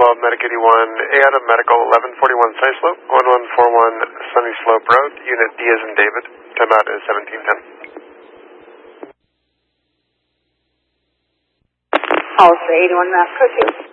12 Medic 81, A out of Medical 1141 Sunny Slope, 1141 Sunny Slope Road, Unit D as in David, timeout is 1710. Also 81 Mass, code 2.